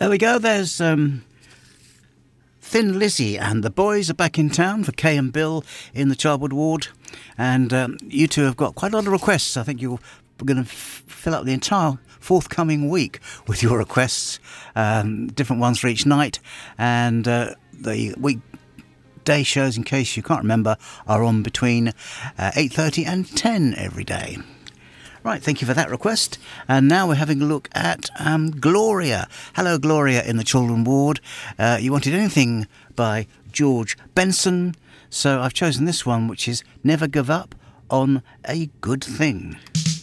There we go. There's Thin Lizzy and the boys are back in town for Kay and Bill in the Childwood ward. And you two have got quite a lot of requests. I think you're going to fill up the entire forthcoming week with your requests, different ones for each night. And the weekday shows, in case you can't remember, are on between 8:30 and 10 every day. Right, thank you for that request. And now we're having a look at Gloria. Hello, Gloria in the Children Ward. You wanted anything by George Benson, so I've chosen this one, which is Never Give Up on a Good Thing.